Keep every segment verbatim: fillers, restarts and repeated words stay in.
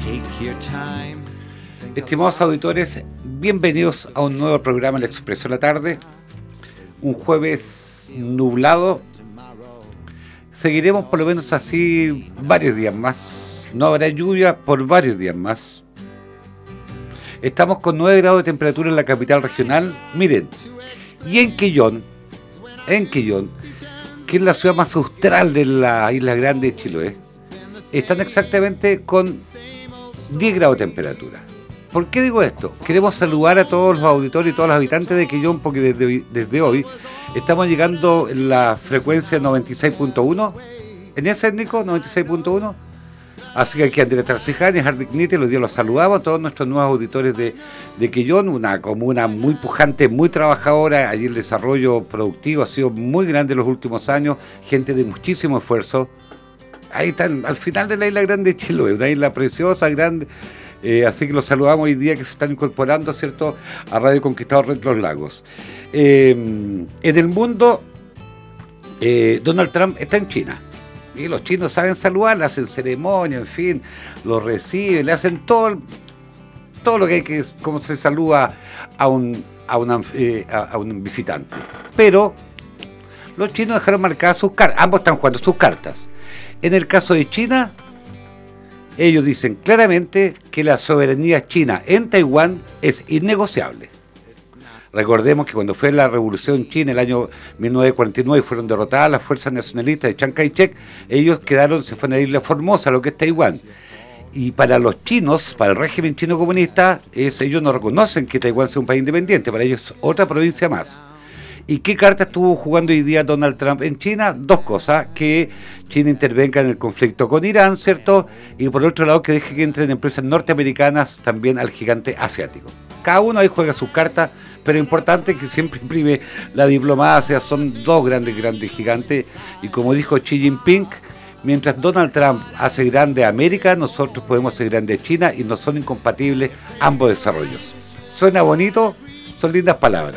Estimados auditores, bienvenidos a un nuevo programa El Expreso de la Tarde. Un jueves nublado. Seguiremos por lo menos así varios días más. No habrá lluvia por varios días más. Estamos con nueve grados de temperatura en la capital regional. Miren, y en Quillón, en Quillón, que es la ciudad más austral de la isla grande de Chiloé, están exactamente con diez grados de temperatura. ¿Por qué digo esto? Queremos saludar a todos los auditores y todos los habitantes de Quillón, porque desde hoy, desde hoy estamos llegando en la frecuencia noventa y seis punto uno. ¿En ese, Nico? noventa y seis punto uno. Así que aquí Andrés Tarciján y Hardy Knite, los días los saludamos a todos nuestros nuevos auditores de, de Quillón, una comuna muy pujante, muy trabajadora. Allí el desarrollo productivo ha sido muy grande en los últimos años, gente de muchísimo esfuerzo. Ahí están, al final de la isla grande de Chiloé, una isla preciosa, grande. Eh, así que los saludamos hoy día que se están incorporando, ¿cierto?, a Radio Conquistador de los Lagos. Eh, en el mundo, eh, Donald Trump está en China. Y los chinos saben saludar, le hacen ceremonia, en fin, lo reciben, le hacen todo, todo lo que hay que, como se saluda a un, a, una, eh, a, a un visitante. Pero los chinos dejaron marcadas sus cartas, ambos están jugando sus cartas. En el caso de China, ellos dicen claramente que la soberanía china en Taiwán es innegociable. Recordemos que cuando fue la revolución china el año mil novecientos cuarenta y nueve fueron derrotadas las fuerzas nacionalistas de Chiang Kai-shek, ellos quedaron, se fueron a la isla Formosa, lo que es Taiwán. Y para los chinos, para el régimen chino comunista, es, ellos no reconocen que Taiwán sea un país independiente, para ellos es otra provincia más. ¿Y qué carta estuvo jugando hoy día Donald Trump en China? Dos cosas, que China intervenga en el conflicto con Irán, ¿cierto? Y por otro lado, que deje que entren empresas norteamericanas también al gigante asiático. Cada uno ahí juega sus cartas, pero importante que siempre imprime la diplomacia, son dos grandes, grandes gigantes, y como dijo Xi Jinping, mientras Donald Trump hace grande a América, nosotros podemos hacer grande a China, y no son incompatibles ambos desarrollos. Suena bonito, son lindas palabras.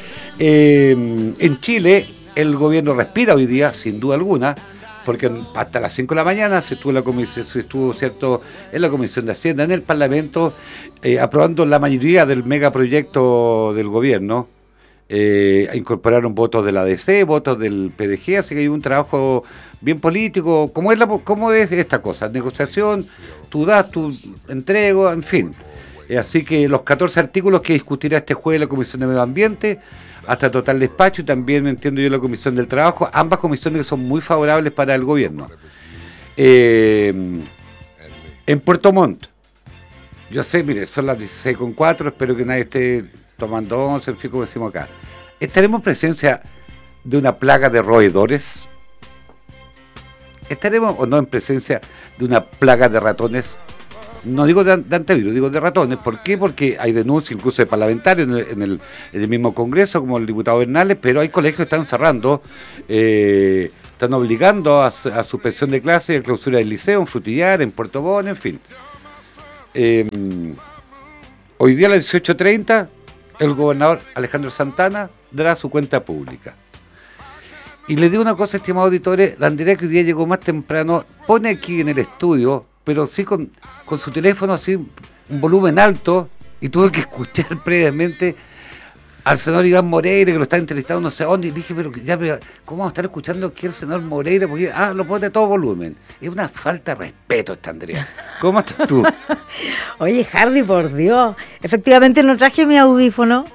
Eh, en Chile, el gobierno respira hoy día, sin duda alguna, porque hasta las cinco de la mañana se estuvo, la comisión, se estuvo cierto, en la Comisión de Hacienda, en el Parlamento, eh, aprobando la mayoría del megaproyecto del gobierno. Eh, incorporaron votos de la A D C, votos del P D G, así que hay un trabajo bien político. ¿Cómo es, la, cómo es esta cosa? Negociación, tú das, tú entrego, en fin. Eh, así que los catorce artículos que discutirá este jueves la Comisión de Medio Ambiente, hasta total despacho, y también entiendo yo la Comisión del Trabajo, ambas comisiones que son muy favorables para el gobierno. Eh, en Puerto Montt, yo sé, mire, son las dieciséis con cuatro, espero que nadie esté tomando once, en fin, como decimos acá. ¿Estaremos en presencia de una plaga de roedores? ¿Estaremos o no en presencia de una plaga de ratones? No digo de, de antivirus, digo de ratones. ¿Por qué? Porque hay denuncias incluso de parlamentarios en el, en el, en el mismo Congreso, como el diputado Bernales, pero hay colegios que están cerrando, eh, están obligando a, a suspensión de clases, a clausura del liceo, en Frutillar, en Puerto Montt, en fin. Eh, hoy día a las dieciocho treinta, el gobernador Alejandro Santana dará su cuenta pública. Y les digo una cosa, estimados auditores, la Andrea, que hoy día llegó más temprano, pone aquí en el estudio, pero sí con, con su teléfono así, un volumen alto, y tuve que escuchar previamente al senador Iván Moreira, que lo está entrevistando no sé dónde, y dije, pero ya, ¿cómo vamos a estar escuchando aquí al senador Moreira? Porque, ah, lo pone a todo volumen. Es una falta de respeto esta, Andrea. ¿Cómo estás tú? Oye, Hardy, por Dios, efectivamente no traje mi audífono.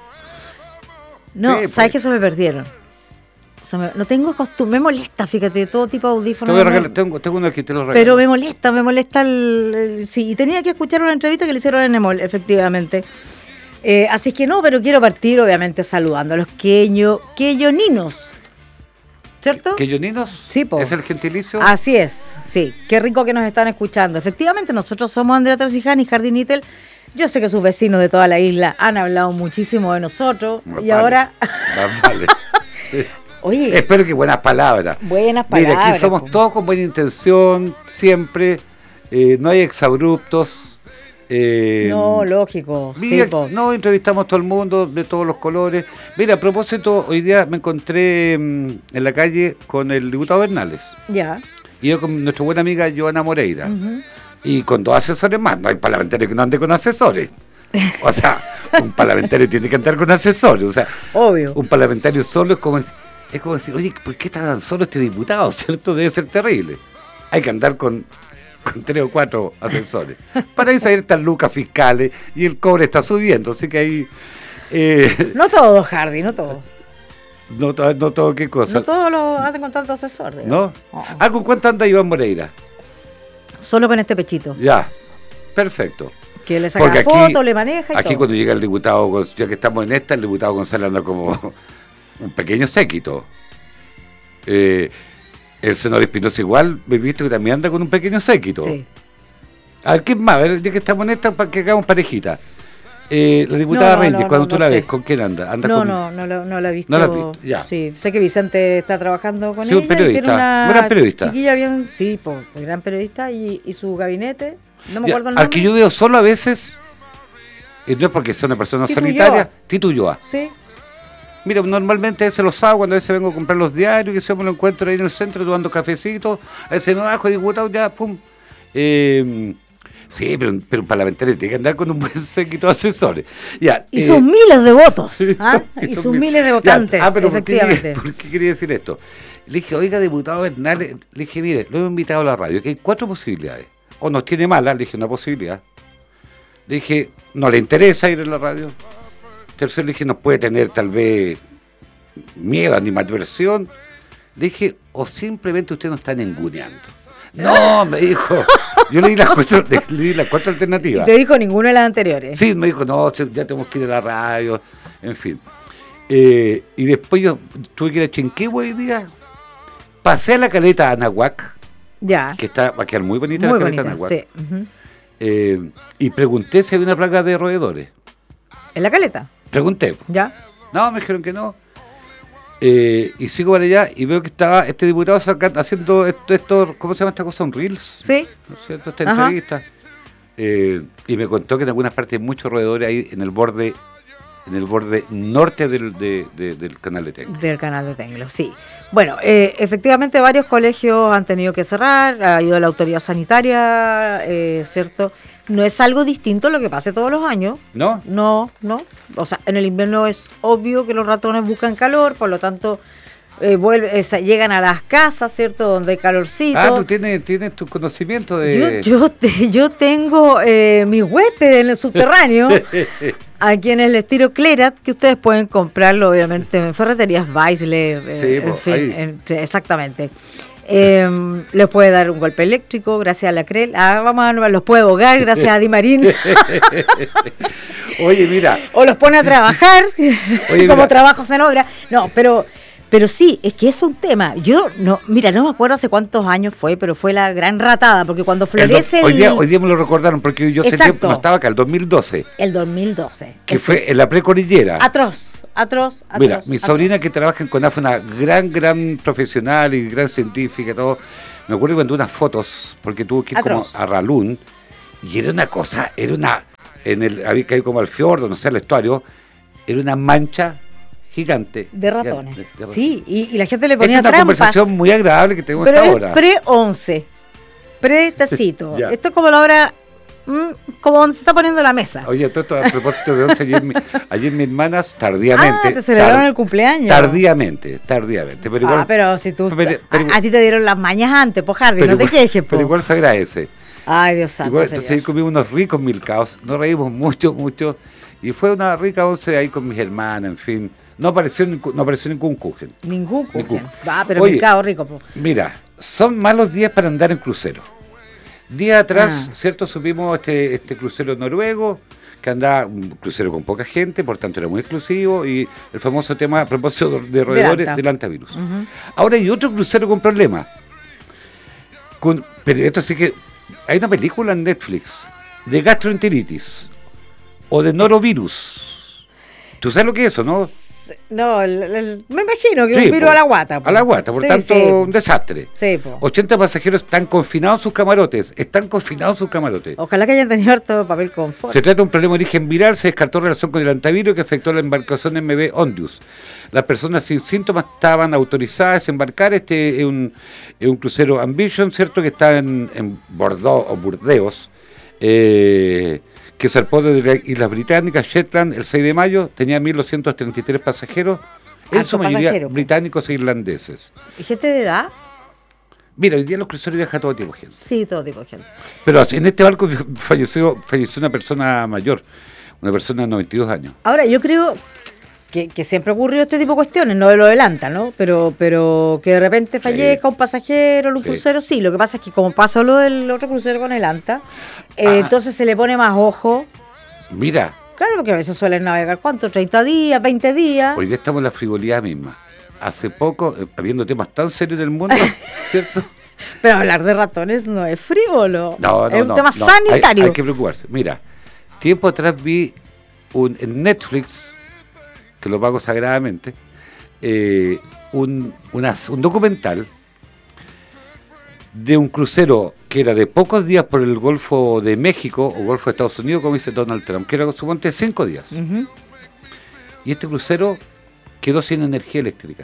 No, sí, ¿sabes pues. que se me perdieron? Me, no tengo costumbre, me molesta, fíjate, todo tipo de audífonos. Te voy a regalar, tengo, tengo uno aquí, te lo regalo. Pero me molesta, me molesta el, el... Sí, y tenía que escuchar una entrevista que le hicieron en Emol, efectivamente. Eh, así que no, pero quiero partir, obviamente, saludando a los queño, queyoninos. ¿Cierto? ¿Queyoninos? Sí, po. ¿Es el gentilicio? Así es, sí. Qué rico que nos están escuchando. Efectivamente, nosotros somos Andrea Tarciján y Hardy Knite. Yo sé que sus vecinos de toda la isla han hablado muchísimo de nosotros. Más y vale. ahora... Más vale. Oye, espero que buenas palabras. Buenas palabras. Mira, aquí somos pues. todos con buena intención, siempre. Eh, no hay exabruptos. Eh, no, lógico. Mira, sí, no, entrevistamos a todo el mundo de todos los colores. Mira, a propósito, hoy día me encontré mmm, en la calle con el diputado Bernales. Ya. Y yo con nuestra buena amiga Joana Moreira. Uh-huh. Y con dos asesores más. No hay parlamentario que no ande con asesores. O sea, un parlamentario tiene que andar con asesores. O sea, obvio. Un parlamentario solo es como, es como decir, oye, ¿por qué está tan solo este diputado? ¿Cierto? Debe ser terrible. Hay que andar con, con tres o cuatro asesores. Para ahí salir estas lucas fiscales y el cobre está subiendo. Así que ahí... Eh, no todo, Hardy, no todo. No, no todo, ¿qué cosa? No todos lo hacen con tanto asesor. ¿No? Oh. ¿Algo cuánto anda Iván Moreira? Solo con este pechito. Ya, perfecto. Que le saca fotos, le maneja y aquí todo. Cuando llega el diputado, ya que estamos en esta, el diputado González anda como un pequeño séquito. Eh, el senador Espinosa igual, me he visto que también anda con un pequeño séquito. Sí. A ver, ¿quién más? A ver, ya que estamos en esta, para que hagamos parejita. Eh, la diputada no, no, Reyes, no, cuando no, tú no la sé. ves, ¿con quién anda? ¿Anda no, con... no, no, no, no la he visto. No la has visto, ya. Sí, sé que Vicente está trabajando con sí, un ella. periodista, Y tiene una gran periodista. Chiquilla bien, sí, pues, gran periodista y, y su gabinete. No me ya, acuerdo el nombre. al que yo veo solo a veces, y no es porque sea una persona Tito sanitaria, Ulloa. Tito Ulloa. Sí. Mira, normalmente ese los sábados, cuando a veces vengo a comprar los diarios, que se me lo encuentro ahí en el centro tomando cafecito, a veces no bajo, diputado, ya, pum. Eh, sí, pero, pero un parlamentario tiene que andar con un buen séquito de asesores. Ya, y eh, sus miles de votos. sí, ¿ah? y Y sus sus mil- miles de ya, votantes, ah, pero ¿por qué, efectivamente. ¿por qué quería decir esto? Le dije, oiga, diputado Bernal, le dije, mire, lo hemos invitado a la radio, que hay cuatro posibilidades. O nos tiene mala, le dije, una posibilidad. Le dije, no le interesa ir a la radio. Tercero, le dije, no puede tener tal vez miedo, animadversión. Le dije, o simplemente ustedes no están enguneando. No, me dijo, yo le di las cuatro, le di las cuatro Y alternativas. te dijo ninguna de las anteriores. Sí, me dijo, no, ya tenemos que ir a la radio, en fin. Eh, y después yo tuve que ir a Chinquihue hoy día, pasé a la caleta Anahuac, Ya. que está, va a quedar muy bonita Muy la caleta bonita, Anahuac, sí. Ujú. eh, y pregunté si había una plaga de roedores. ¿En la caleta? Pregunté, Ya. no, me dijeron que no. Eh, y sigo para allá y veo que estaba este diputado saca- haciendo esto, esto, ¿cómo se llama esta cosa? Un Reels. Sí. ¿No es cierto? Esta Ajá. entrevista. Eh, y me contó que en algunas partes hay muchos roedores ahí en el borde, en el borde norte del, de- de- del canal de Tecno. Del canal de Tenglo, sí. Bueno, eh, efectivamente varios colegios han tenido que cerrar, ha ido la autoridad sanitaria, eh, ¿cierto? No es algo distinto a lo que pase todos los años. ¿No? No, no. O sea, en el invierno es obvio que los ratones buscan calor, por lo tanto eh, vuelve, eh, sa- llegan a las casas, ¿cierto? Donde hay calorcito. Ah, tú tienes, tienes tu conocimiento de... Yo, yo, te- yo tengo eh, mis huéspedes en el subterráneo, a quienes les tiro Clerat, que ustedes pueden comprarlo, obviamente, en ferreterías Weisler, eh, Sí, en pues, fin, ahí. en- sí, exactamente. Eh, les puede dar un golpe eléctrico gracias a la Crel. Ah, vamos a los puede ahogar gracias a Di Marín. Oye, mira, O los pone a trabajar, Oye, como mira. trabajos en obra. No, pero pero sí, es que es un tema. Yo, no mira, no me acuerdo hace cuántos años fue, pero fue la gran ratada, porque cuando el do- florece hoy, el, día, hoy día me lo recordaron porque yo hace Exacto. tiempo no estaba acá, el dos mil doce, el dos mil doce. que El- fue en la precordillera. Atroz, atroz, atroz. Mira, mi atroz. sobrina que trabaja en CONAF, una gran, gran profesional y gran científica y todo, me acuerdo que mandó unas fotos, porque tuvo que ir Atroz. como a Ralún, y era una cosa, era una, en el, había caído como al fiordo, no sé, al estuario, era una mancha gigante. De ratones. Gigante, de ratones. Sí, y, y la gente le Esta ponía es una trampas. conversación muy agradable que tenemos Pero hasta es ahora. pre-once, pre-tecito. Ya. Esto es como la hora, mm, como donde se está poniendo la mesa. Oye, todo esto a propósito de once, ayer, mi- ayer mis hermanas, tardíamente. Ah, te celebraron tar- el cumpleaños. Tardíamente, tardíamente. Pero igual, Ah, pero si tú... pero- pero- a, a ti te dieron las mañas antes, po, Hardy, pero no te igual- quejes, po. pero igual se agradece. Ay, Dios santo, Igual, señor. entonces ahí comimos unos ricos milcaos, nos reímos mucho, mucho, y fue una rica once ahí con mis hermanas, en fin. No apareció, ningún- no apareció ningún kuchen. Ningún Ningún. cujen. Va, pero Oye, mercado rico, po. Mira, son malos días para andar en crucero. Días atrás, Ah. ¿cierto? Subimos este, este crucero noruego, que andaba un crucero con poca gente, por tanto era muy exclusivo, y el famoso tema a propósito de roedores Lanta. del antivirus. Ujú. Ahora hay otro crucero con problemas. Con, pero esto sí que... Hay una película en Netflix de gastroenteritis o de norovirus. ¿Tú sabes lo que es eso, no? No, el, el, me imagino que Sí, un virus po, a la guata. Po. A la guata, por Sí, tanto, sí. un desastre. Sí, po. ochenta pasajeros están confinados en sus camarotes. Están confinados en sus camarotes. Ojalá que hayan tenido harto papel confort. Se trata de un problema de origen viral, se descartó relación con el antivirus que afectó a la embarcación M V Ondius. Las personas sin síntomas estaban autorizadas a desembarcar. Este es un, es un crucero Ambition, ¿cierto? Que está en, en Bordeaux o Burdeos, eh, que zarpó desde las Islas Británicas, Shetland, el seis de mayo. Tenía mil doscientos treinta y tres pasajeros, en Harto su mayoría pasajero, po. británicos e irlandeses. ¿Y gente de edad? Mira, hoy día los cruceros viajan todo tipo de gente. Sí, todo tipo de gente. Pero en este barco falleció, falleció una persona mayor, una persona de noventa y dos años. Ahora, yo creo que, que siempre ocurrió este tipo de cuestiones, no de lo adelanta, ¿no? Pero, pero que de repente fallezca un pasajero en un Sí. crucero, sí. Lo que pasa es que como pasó lo del otro crucero con el ANTA, eh, Ah. entonces se le pone más ojo. Mira, Claro, porque a veces suelen navegar, ¿cuánto? ¿treinta días, veinte días? hoy día estamos en la frivolidad misma. Hace poco, eh, habiendo temas tan serios en el mundo, ¿cierto? Pero hablar de ratones no es frívolo. No, no, es un no, tema no, sanitario. Hay, hay que preocuparse. Mira, tiempo atrás vi un, en Netflix, que lo pago sagradamente, eh, un, unas- un documental de un crucero que era de pocos días por el Golfo de México o Golfo de Estados Unidos, como dice Donald Trump, que era suponte cinco días. Ujú. Y este crucero quedó sin energía eléctrica.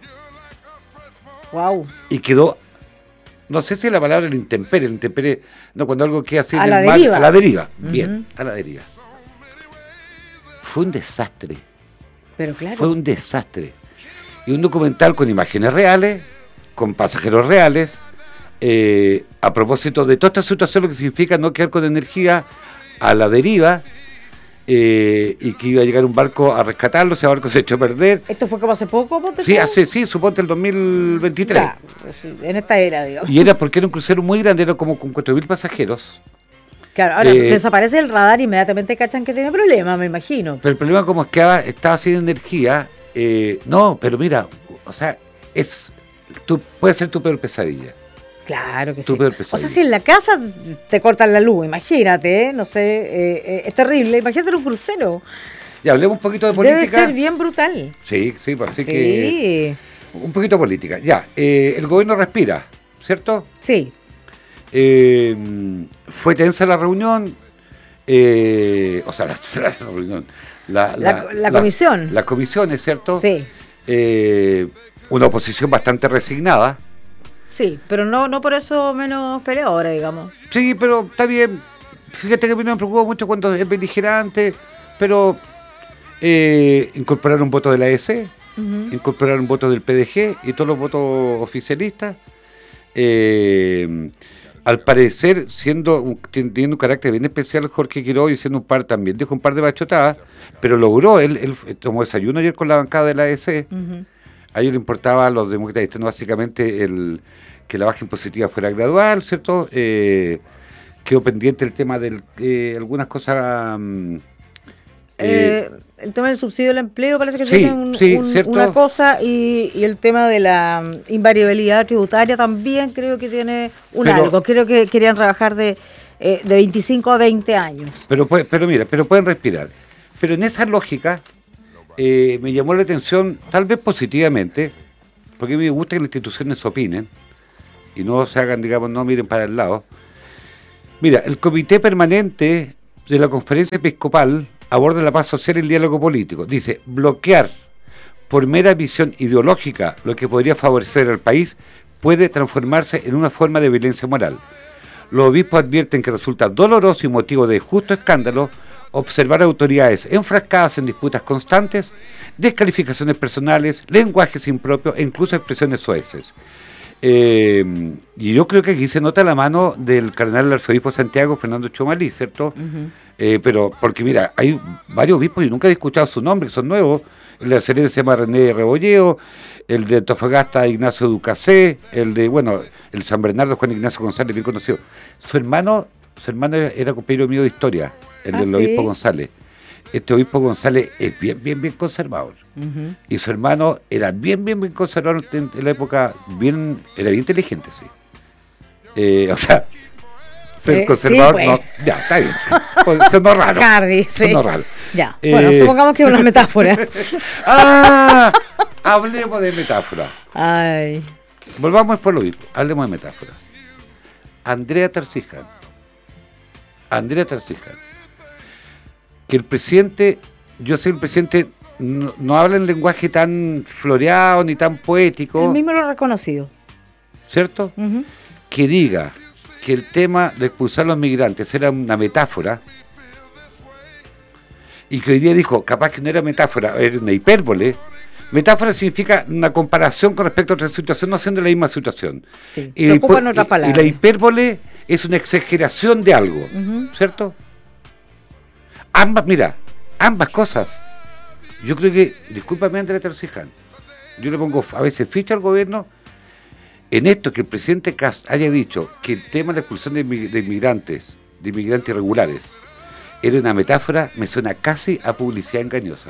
Wow. Y quedó, no sé si la palabra el intemperie, el intemperie, no, cuando algo queda así A en la el mar, deriva. a la deriva, Ujú. bien, a la deriva. Fue un desastre, Pero claro. fue un desastre. Y un documental con imágenes reales, con pasajeros reales, eh, a propósito de toda esta situación, lo que significa no quedar con energía a la deriva, eh, y que iba a llegar un barco a rescatarlo, ese barco se echó a perder. ¿Esto fue como hace poco? ponte Sí, tú? hace, sí, suponte el dos mil veintitrés. Ya, pues sí, en esta era, digamos. Y era porque era un crucero muy grande, era como con cuatro mil pasajeros. Claro, ahora eh, desaparece el radar, inmediatamente cachan que tiene problemas, me imagino. Pero el problema como es que estaba, estaba sin energía, eh, no, pero mira, o sea, es tú, puede ser tu peor pesadilla. Claro que Tu sí. peor O pesadilla. sea, si en la casa te cortan la luz, imagínate, ¿eh? No sé, eh, eh, es terrible. Imagínate en un crucero. Ya, hablemos un poquito de política. Debe ser bien brutal. Sí, sí, pues así sí, que un poquito de política. Ya, eh, el gobierno respira, ¿cierto? sí. Eh, fue tensa la reunión, eh, o sea, la, la reunión, la, La- la comisión. Las comisiones, ¿cierto? Sí, Eh, una oposición bastante resignada. sí, pero no, no por eso menos peleadora, digamos. Sí, pero está bien. Fíjate que a mí no me preocupa mucho cuando es beligerante, pero eh, incorporar un voto de la E S, Ujú. incorporar un voto del P D G y todos los votos oficialistas. Eh, al parecer, siendo un- teniendo un carácter bien especial, Jorge Quiroga, y siendo un par también, dijo un par de bachotadas, pero logró, él, él tomó desayuno ayer con la bancada de la E S. Ujú. A ellos le importaba a los demócratas, ¿no? Básicamente el que la baja impositiva fuera gradual, ¿cierto? Eh, quedó pendiente el tema de algunas cosas. mm, eh, Eh, el tema del subsidio al empleo parece que sí, tiene un- sí, un- cierto. una cosa y, y el tema de la mm, invariabilidad tributaria también creo que tiene un Pero- algo. Creo que querían rebajar de, eh, de veinticinco a veinte años. pero, puede- pero mira, pero pueden respirar. Pero en esa lógica eh, me llamó la atención, tal vez positivamente, porque a mí me gusta que las instituciones opinen y no se hagan, digamos, no miren para el lado. Mira, el Comité Permanente de la Conferencia Episcopal aborda la paz social y el diálogo político. Dice, bloquear por mera visión ideológica lo que podría favorecer al país puede transformarse en una forma de violencia moral. Los obispos advierten que resulta doloroso y motivo de justo escándalo observar autoridades enfrascadas en disputas constantes, descalificaciones personales, lenguajes impropios e incluso expresiones soeces. Eh, y yo creo que aquí se nota la mano del cardenal arzobispo de Santiago, Fernando Chomalí, ¿cierto? Ujú. Eh, pero, porque mira, hay varios obispos y nunca he escuchado su nombre, que son nuevos. El de Arcelén se llama René Rebolleo, el de Antofagasta Ignacio Ducasé, el de, bueno, el San Bernardo Juan Ignacio González, bien conocido. Su hermano, su hermano era compañero mío de historia, el Ah, del ¿sí? obispo González. Este obispo González es bien, bien, bien conservador. Ujú. Y su hermano era bien, bien, bien conservador en, en la época, bien, era bien inteligente, sí. Eh, o sea, Ser Sí, conservador, sí, no, pues. ya, está bien. Pues, sonó raro. Hardy, sí. Sonó raro. Ya, Eh, bueno, supongamos que es una metáfora. ¡Ah! Hablemos de metáfora. Ay. Volvamos por lo mismo, hablemos de metáfora. Andrea Tarciján. Andrea Tarciján. Que el presidente, yo sé, el presidente no, no habla en lenguaje tan floreado ni tan poético. Él mismo lo ha reconocido. ¿Cierto? Uh-huh. Que diga que el tema de expulsar a los migrantes era una metáfora, y que hoy día dijo, capaz que no era metáfora, era una hipérbole. Metáfora significa una comparación con respecto a otra situación, no siendo la misma situación. Sí, y, se la, ocupan otras y, palabras. y la hipérbole es una exageración de algo, Uh-huh. ¿cierto? Ambas, mira, ambas cosas. Yo creo que, discúlpame Andrea Tarciján, yo le pongo a veces ficha al gobierno en esto, que el presidente Kast haya dicho que el tema de la expulsión de, de inmigrantes, de inmigrantes irregulares, era una metáfora, me suena casi a publicidad engañosa.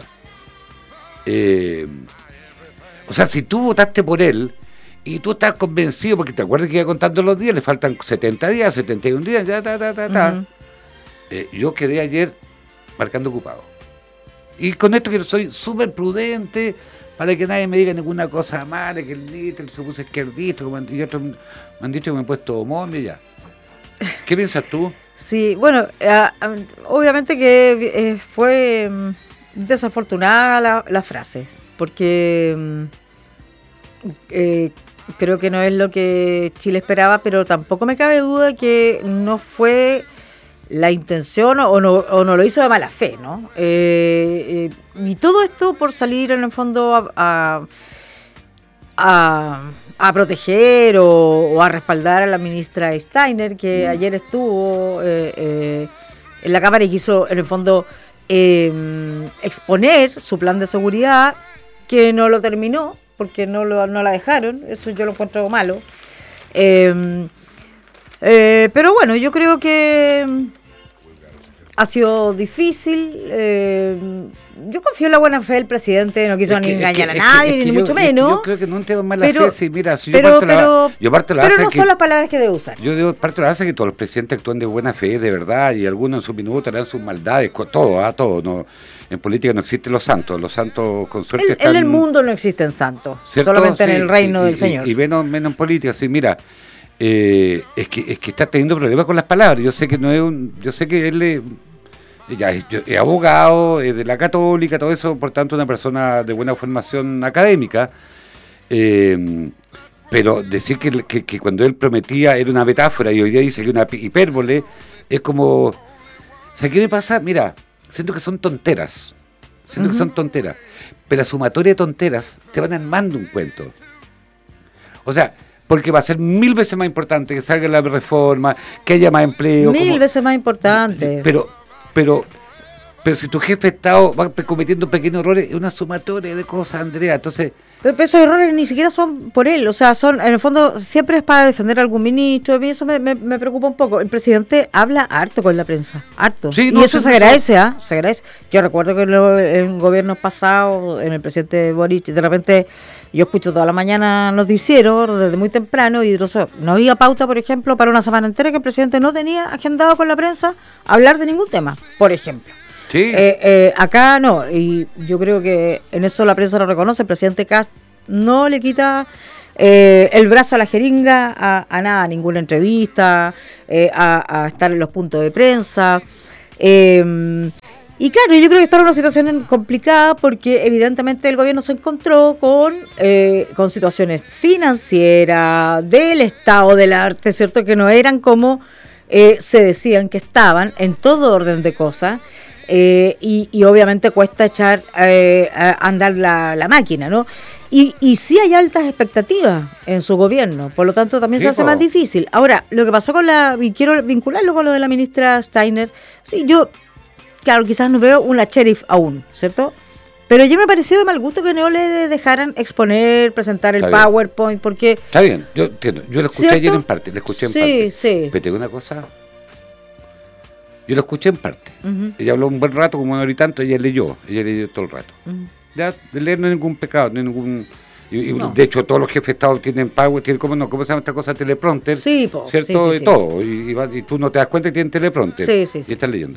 Eh, o sea, si tú votaste por él y tú estás convencido, porque te acuerdas que iba contando los días, le faltan setenta días, setenta y un días, ya, ta, ta, ta, ta. Uh-huh. Eh, yo quedé ayer marcando ocupado. Y con esto que soy súper prudente, para que nadie me diga ninguna cosa mala, que el Níter se puso izquierdista, como han, y otros me han dicho que me he puesto momio y ya. ¿Qué piensas tú? Sí, bueno, eh, obviamente que eh, fue um, desafortunada la, la frase, porque um, eh, creo que no es lo que Chile esperaba, pero tampoco me cabe duda que no fue la intención o no, o no lo hizo de mala fe, ¿no? Eh, eh, y todo esto por salir en el fondo a, a, a proteger o, o a respaldar a la ministra Steiner, que mm. ayer estuvo eh, eh, en la Cámara y quiso en el fondo eh, exponer su plan de seguridad, que no lo terminó porque no, lo, no la dejaron. Eso yo lo encuentro malo. Eh, Eh, pero bueno, yo creo que ha sido difícil. Eh, yo confío en la buena fe del presidente, no quiso es que, ni engañar es que, a nadie, es que, es que ni yo, mucho menos. Yo creo que no tengo mala pero, fe, sí, mira, si pero, yo parto pero, la, yo parto la pero base no que, son las palabras que debe usar. Yo digo, parto la base que todos los presidentes actúan de buena fe, de verdad, y algunos en su minuto harán sus maldades, todo, ¿ah? todo. No, en política no existen los santos, los santos con suerte el, están... En el mundo no existen santos, ¿cierto? solamente sí, en el reino sí, del y, Señor. Y, y menos, menos en política, sí, mira... Eh, es que es que está teniendo problemas con las palabras. Yo sé que no es un, yo sé que él es, ya es, es abogado, es de la Católica, todo eso, por tanto una persona de buena formación académica, eh, pero decir que, que, que cuando él prometía era una metáfora y hoy día dice que una hipérbole, es como, o sea, ¿qué me pasa? Mira, siento que son tonteras, siento uh-huh. que son tonteras, pero la sumatoria de tonteras te van armando un cuento. O sea, porque va a ser mil veces más importante que salga la reforma, que haya más empleo. Mil como, veces más importante. Pero, pero, pero si tu jefe de Estado va cometiendo pequeños errores, es una sumatoria de cosas, Andrea. Entonces, pero esos errores ni siquiera son por él, o sea, son, en el fondo, siempre es para defender a algún ministro. A mí eso me, me, me preocupa un poco. El presidente habla harto con la prensa, harto. Sí, y no, eso sí, se sí, agradece, ¿ah? ¿eh? Se agradece. Yo recuerdo que en, lo, en gobiernos pasados, en el presidente Boric, de repente yo escucho toda la mañana noticieros desde muy temprano y no, sé, no había pauta, por ejemplo, para una semana entera que el presidente no tenía agendado con la prensa hablar de ningún tema, por ejemplo. Sí. Eh, eh, acá no, y yo creo que en eso la prensa lo reconoce. El presidente Kast no le quita eh, el brazo a la jeringa a, a nada, a ninguna entrevista, eh, a, a estar en los puntos de prensa. Eh, y claro, yo creo que está en una situación complicada porque evidentemente el gobierno se encontró con, eh, con situaciones financieras, del estado del arte, ¿cierto? Que no eran como eh, se decían que estaban, en todo orden de cosas. Eh, y, y obviamente cuesta echar eh, a andar la, la máquina, ¿no? Y, y sí hay altas expectativas en su gobierno, por lo tanto también sí, se hace po. más difícil. Ahora, lo que pasó con la, y quiero vincularlo con lo de la ministra Steiner, sí, yo, claro, quizás no veo una sheriff aún, ¿cierto? Pero ya me pareció de mal gusto que no le dejaran exponer, presentar el Está PowerPoint, bien. porque... Está bien, yo entiendo, yo lo escuché ¿cierto? ayer en parte, lo escuché en sí, parte. Sí, sí. Pero te digo una cosa... Yo lo escuché en parte. Uh-huh. Ella habló un buen rato, como una hora y tanto, ella leyó, ella leyó todo el rato. Uh-huh. Ya, de leer no hay ningún pecado, no hay ningún, Y, y No. de hecho, todos los jefes de Estado tienen Power, tienen, ¿cómo, no, ¿cómo se llama esta cosa? Teleprompter. Sí, po, ¿Cierto? sí, sí, sí. Todo. Y, y va- y tú no te das cuenta que tienen teleprompter. Sí, sí, sí. Y estás leyendo.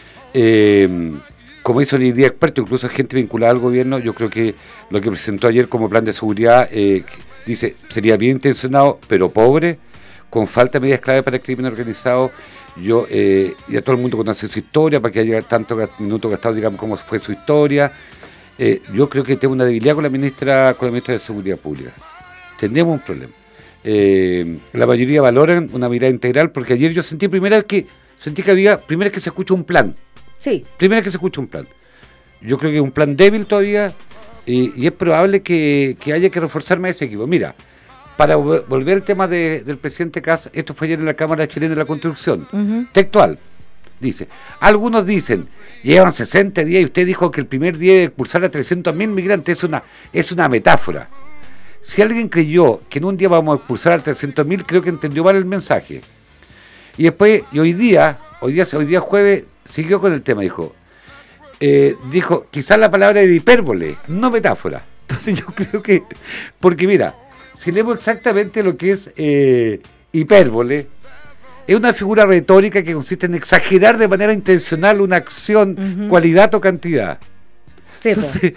Eh, como hizo el día experto, incluso gente vinculada al gobierno, yo creo que lo que presentó ayer como plan de seguridad, eh, dice, sería bien intencionado, pero pobre, con falta de medidas clave para el crimen organizado. Yo, eh, ya todo el mundo conoce su historia, para que haya tantos minutos gastados, digamos, cómo fue su historia. Eh, yo creo que tengo una debilidad con la ministra, con la ministra de Seguridad Pública. Tenemos un problema. Eh, la mayoría valoran una mirada integral, porque ayer yo sentí primera vez que sentí que había, primera vez que se escucha un plan. Sí. Primera vez que se escucha un plan. Yo creo que es un plan débil todavía, y, y es probable que, que haya que reforzar más ese equipo. Mira, para vo- volver al tema de- del presidente Kast, esto fue ayer en la Cámara Chilena de la Construcción. Ujú. Textual, dice, algunos dicen, llevan sesenta días y usted dijo que el primer día de expulsar a trescientos mil migrantes es una, es una metáfora. Si alguien creyó que en un día vamos a expulsar a trescientos mil, creo que entendió mal el mensaje. Y después, y hoy día, hoy día, hoy día jueves, siguió con el tema, dijo, eh, dijo, quizás la palabra era hipérbole, no metáfora. Entonces yo creo que, porque mira, si leemos exactamente lo que es eh, hipérbole, es una figura retórica que consiste en exagerar de manera intencional una acción, Ujú. cualidad o cantidad. Sí, po. Entonces,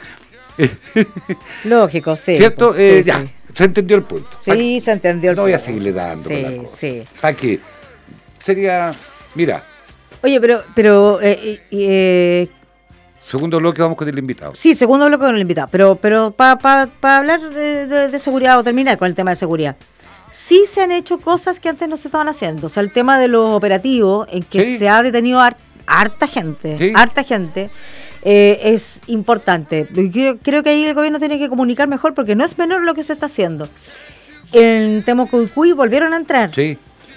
Lógico, sí. ¿cierto? po. Eh, Sí, ya, sí. se entendió el punto. ¿Pa' Sí, se entendió el No voy a punto. seguirle dando con la Sí, cosa. sí. ¿Para qué? Sería, mira, Oye, pero, pero eh, eh, eh, segundo bloque vamos con el invitado. sí, segundo bloque con el invitado, pero, pero para pa, pa hablar de, de- de seguridad o terminar con el tema de seguridad, sí se han hecho cosas que antes no se estaban haciendo. O sea, el tema de los operativos, en que Sí. se ha detenido har- harta gente, Sí. harta gente, eh, es importante. Creo, creo que ahí el gobierno tiene que comunicar mejor porque no es menor lo que se está haciendo. En Temucuicui volvieron a entrar. Sí,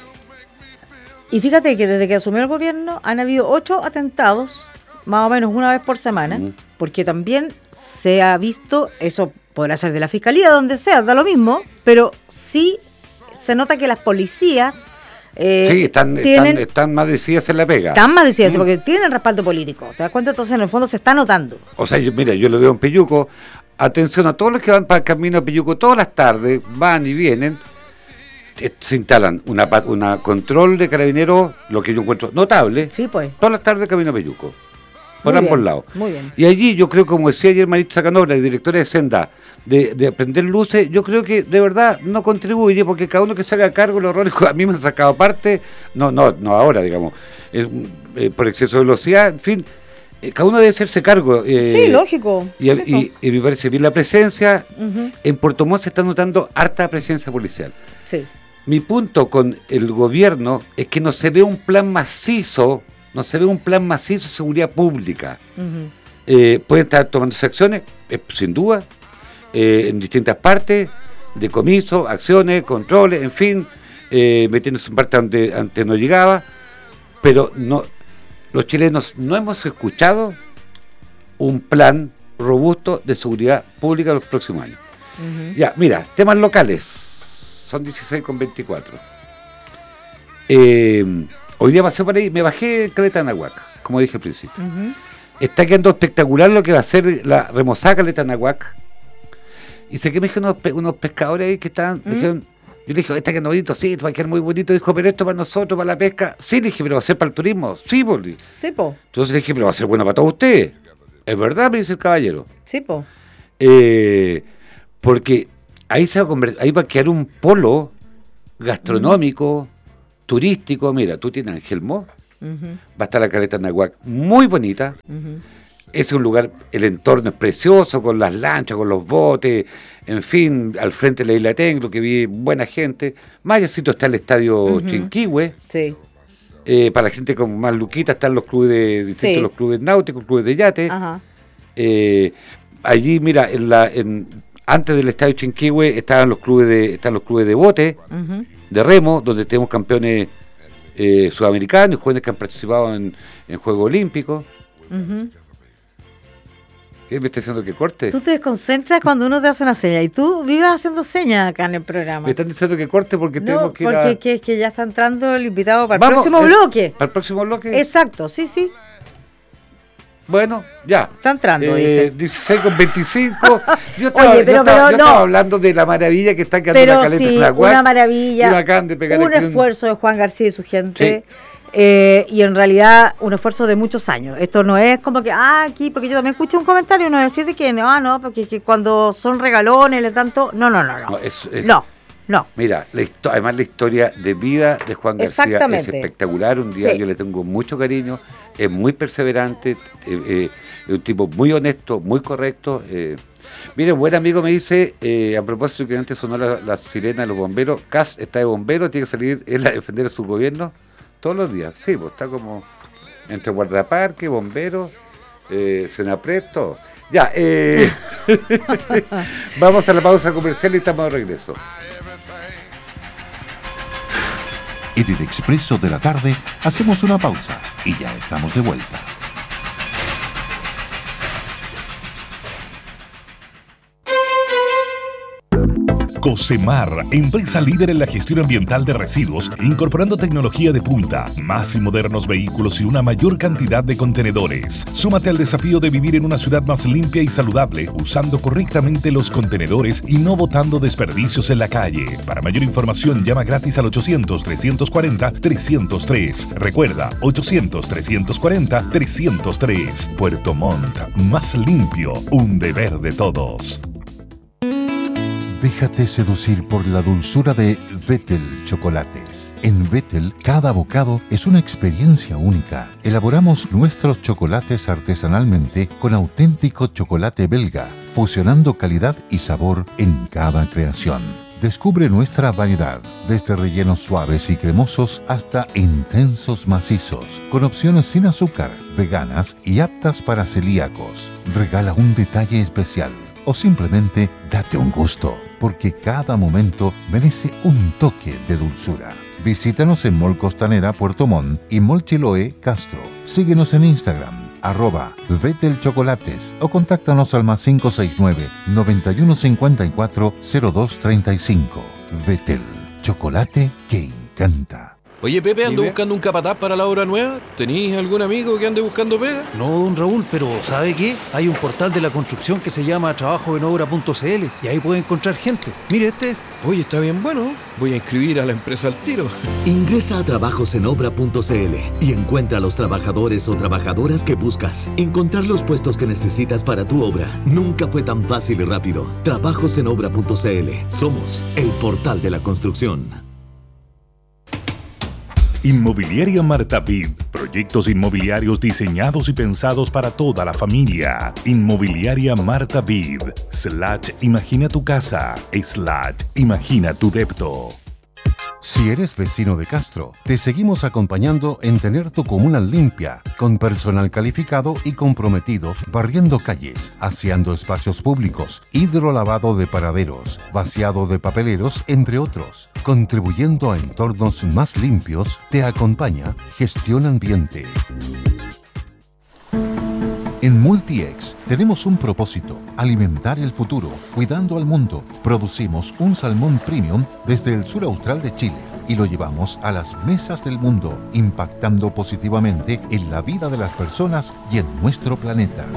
Y fíjate que desde que asumió el gobierno han habido ocho atentados, más o menos una vez por semana, Ujú. porque también se ha visto, eso podrá ser de la fiscalía, donde sea, da lo mismo, pero sí se nota que las policías eh, sí, están, tienen, están, están más decididas en la pega. están más decididas, Mm. porque tienen respaldo político. ¿Te das cuenta? Entonces, en el fondo se está notando. O sea, yo, mira, yo lo veo en Peyuco. Atención a todos los que van para el camino a Peyuco todas las tardes, van y vienen. eh, Se instalan una, pa- una control de carabineros, lo que yo encuentro notable, Sí, pues. todas las tardes camino a Peyuco, por Muy ambos bien, lados. Muy bien. Y allí yo creo, como decía ayer Maritza Canobra, directora de Senda, de, de prender luces, yo creo que de verdad no contribuye, porque cada uno que se haga cargo de los errores, a mí me han sacado parte, no no no ahora, digamos, eh, eh, por exceso de velocidad, en fin, eh, cada uno debe hacerse cargo. eh, Sí, lógico. Y, Sí, y- y me parece bien la presencia. po. Ujú. En Puerto Montt se está notando harta presencia policial. Sí. Mi punto con el gobierno es que no se ve un plan macizo, no se ve un plan macizo de seguridad pública. Ujú. Eh, pueden estar tomándose acciones, eh, sin duda, eh, en distintas partes, decomiso, acciones, controles, en fin, eh, metiéndose en parte donde antes no llegaba, pero no, los chilenos no hemos escuchado un plan robusto de seguridad pública en los próximos años. Ujú. Ya, mira, temas locales, son dieciséis con veinticuatro. Eh, hoy día pasé por ahí, me bajé en Caleta de Anahuac, como dije al principio. Ujú. Está quedando espectacular lo que va a ser la remozada Caleta de Anahuac. Y sé que me dijeron unos, pe- unos pescadores ahí que estaban, me ¿Mm? dijeron, yo le dije, está quedando bonito, sí, va a quedar muy bonito. Dijo, pero esto para nosotros, para la pesca. Sí, le dije, pero va a ser para el turismo. Sí, Boli. Sí, po. Entonces le dije, pero va a ser bueno para todos ustedes. Es verdad, me dice el caballero. Sí, po. Eh, porque ahí se va a conver- ahí va a quedar un polo gastronómico, turístico. Mira, tú tienes Ángel Mo, Ujú. va a estar la Caleta de Anahuac muy bonita. Ujú. Es un lugar, el entorno es precioso, con las lanchas, con los botes, en fin, al frente de la isla Tenglo, que vi buena gente. Más allácito está el estadio Ujú. Chinquihue. Sí. Eh, para la gente con más luquita están los clubes de, distintos Sí. los clubes náuticos, clubes de yate. Ajá. Eh, allí, mira, en la, en, antes del estadio Chinquihue estaban los clubes de, están los clubes de bote, Ujú. de remo, donde tenemos campeones eh, sudamericanos y jóvenes que han participado en, en Juegos Olímpicos. Ujú. ¿Qué me está diciendo que corte? Tú te desconcentras cuando uno te hace una seña y tú vives haciendo señas acá en el programa. Me están diciendo que corte porque No, tenemos que ir porque a... que, que ya está entrando el invitado para el Vamos, próximo eh, bloque. ¿Para el próximo bloque? Exacto, sí, sí. Bueno, ya. Está entrando, eh, dice. dieciséis con veinticinco. Yo estaba, Oye, pero, yo estaba, pero yo no. estaba hablando de la maravilla que está quedando Pero la caleta sí, de Tlahuac, una maravilla. y bacán de pegar Un aquí esfuerzo de Juan García y su gente. Sí. Eh, y en realidad un esfuerzo de muchos años. Esto no es como que, ah, aquí, porque yo también escuché un comentario, uno decir de que no, ah, no, porque que cuando son regalones, le tanto. No, no, no, no. No, es- es- no, no. Mira, la histo- además la historia de vida de Juan García es Exactamente. espectacular. Un día Sí. yo le tengo mucho cariño, es muy perseverante, eh, eh, es un tipo muy honesto, muy correcto. Eh. Mire, un buen amigo me dice, eh, a propósito que antes sonó la, la sirena de los bomberos, Kass está de bombero, tiene que salir él a defender a su gobierno todos los días. Sí, pues está como entre guardaparque, bomberos, eh, Senapred, todo. Ya, eh, vamos a la pausa comercial y estamos de regreso. En el Expreso de la Tarde hacemos una pausa y ya estamos de vuelta. Cocemar, empresa líder en la gestión ambiental de residuos, incorporando tecnología de punta, más y modernos vehículos y una mayor cantidad de contenedores. Súmate al desafío de vivir en una ciudad más limpia y saludable, usando correctamente los contenedores y no botando desperdicios en la calle. Para mayor información, llama gratis al ochocientos, trescientos cuarenta, trescientos tres. Recuerda, ochocientos, trescientos cuarenta, trescientos tres. Puerto Montt, más limpio, un deber de todos. Déjate seducir por la dulzura de Vettel Chocolates. En Vettel, cada bocado es una experiencia única. Elaboramos nuestros chocolates artesanalmente con auténtico chocolate belga, fusionando calidad y sabor en cada creación. Descubre nuestra variedad, desde rellenos suaves y cremosos hasta intensos macizos, con opciones sin azúcar, veganas y aptas para celíacos. Regala un detalle especial o simplemente date un gusto, porque cada momento merece un toque de dulzura. Visítanos en Mall Costanera Puerto Montt y Mall Chiloé Castro. Síguenos en Instagram, arroba Vettel Chocolates, o contáctanos al más cinco seis nueve, nueve uno cinco cuatro, cero dos tres cinco. Vettel, chocolate que encanta. Oye, Pepe, ando Dime. buscando un capataz para la obra nueva. ¿Tenís algún amigo que ande buscando pega? No, don Raúl, pero ¿sabe qué? Hay un portal de la construcción que se llama trabajo en obra punto c l y ahí puede encontrar gente. Mire, este es. Oye, está bien bueno. Voy a inscribir a la empresa al tiro. Ingresa a trabajos en obra punto c l y encuentra a los trabajadores o trabajadoras que buscas. Encontrar los puestos que necesitas para tu obra nunca fue tan fácil y rápido. trabajos en obra punto c l. Somos el portal de la construcción. Inmobiliaria Marta Vid. Proyectos inmobiliarios diseñados y pensados para toda la familia. Inmobiliaria Marta Vid. Slash imagina tu casa. Slash imagina tu depto. Si eres vecino de Castro, te seguimos acompañando en tener tu comuna limpia, con personal calificado y comprometido, barriendo calles, aseando espacios públicos, hidrolavado de paraderos, vaciado de papeleros, entre otros. Contribuyendo a entornos más limpios, te acompaña Gestión Ambiente. En Multiex tenemos un propósito: alimentar el futuro, cuidando al mundo. Producimos un salmón premium desde el sur austral de Chile y lo llevamos a las mesas del mundo, impactando positivamente en la vida de las personas y en nuestro planeta.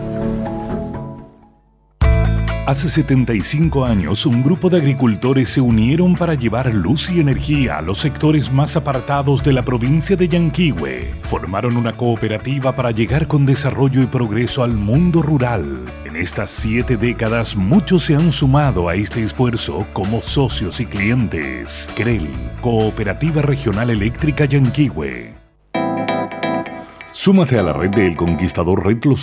Hace setenta y cinco años, un grupo de agricultores se unieron para llevar luz y energía a los sectores más apartados de la provincia de Yanquihue. Formaron una cooperativa para llegar con desarrollo y progreso al mundo rural. En estas siete décadas, muchos se han sumado a este esfuerzo como socios y clientes. C R E L, Cooperativa Regional Eléctrica Yanquihue. Súmate a la red de El Conquistador Red Los